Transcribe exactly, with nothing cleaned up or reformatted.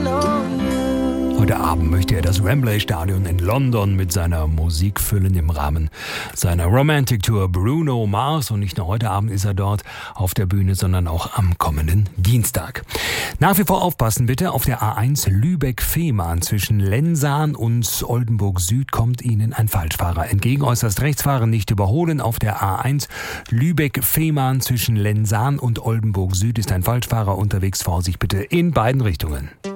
Heute Abend möchte er das Wembley Stadion in London mit seiner Musik füllen im Rahmen seiner Romantic Tour Bruno Mars. Und nicht nur heute Abend ist er dort auf der Bühne, sondern auch am kommenden Dienstag. Nach wie vor aufpassen bitte, auf der A eins Lübeck-Fehmarn zwischen Lensahn und Oldenburg Süd kommt Ihnen ein Falschfahrer entgegen. Äußerst rechts fahren, nicht überholen. Auf der A eins Lübeck-Fehmarn zwischen Lensahn und Oldenburg Süd ist ein Falschfahrer unterwegs. Vorsicht bitte in beiden Richtungen.